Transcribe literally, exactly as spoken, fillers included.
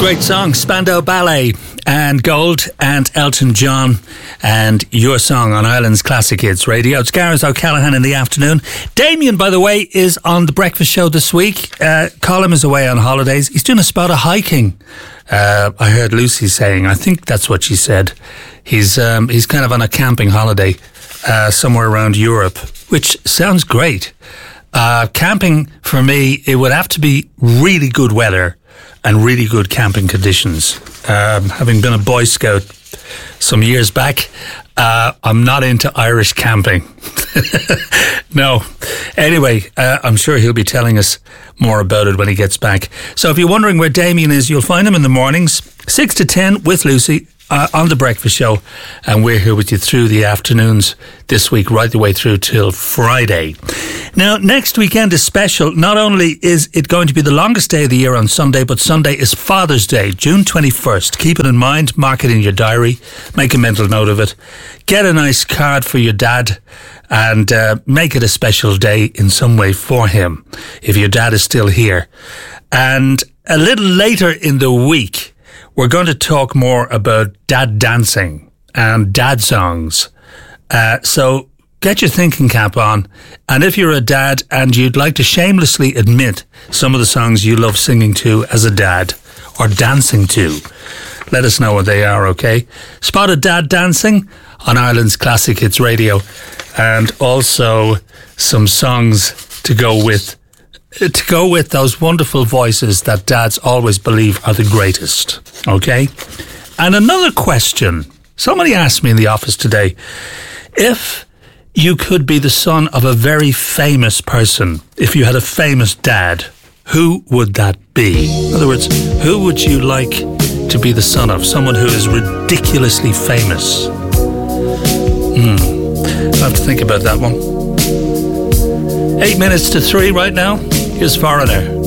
Great song, Spandau Ballet and Gold and Elton John and your song on Ireland's Classic Hits Radio. It's Gareth O'Callaghan in the afternoon. Damien, by the way, is on the breakfast show this week. Uh, Colin is away on holidays. He's doing a spot of hiking. Uh, I heard Lucy saying, I think that's what she said. He's um, he's kind of on a camping holiday uh, somewhere around Europe, which sounds great. Uh, camping, for me, it would have to be really good weather and really good camping conditions. Um, having been a Boy Scout some years back, uh, I'm not into Irish camping. No. Anyway, uh, I'm sure he'll be telling us more about it when he gets back. So if you're wondering where Damien is, you'll find him in the mornings, six to ten with Lucy uh, on The Breakfast Show. And we're here with you through the afternoons this week, right the way through till Friday. Now, next weekend is special. Not only is it going to be the longest day of the year on Sunday, but Sunday is Father's Day, June twenty-first. Keep it in mind, mark it in your diary, make a mental note of it. Get a nice card for your dad and uh, make it a special day in some way for him, if your dad is still here. And a little later in the week, we're going to talk more about dad dancing and dad songs. Uh, so get your thinking cap on, and if you're a dad and you'd like to shamelessly admit some of the songs you love singing to as a dad or dancing to, let us know what they are, okay? Spotted Dad Dancing on Ireland's Classic Hits Radio, and also some songs to go with to go with those wonderful voices that dads always believe are the greatest, okay? And another question. Somebody asked me in the office today, if you could be the son of a very famous person, if you had a famous dad, who would that be? In other words, who would you like to be the son of? Someone who is ridiculously famous. Hmm. I'll have to think about that one. Eight minutes to three right now. Here's Foreigner.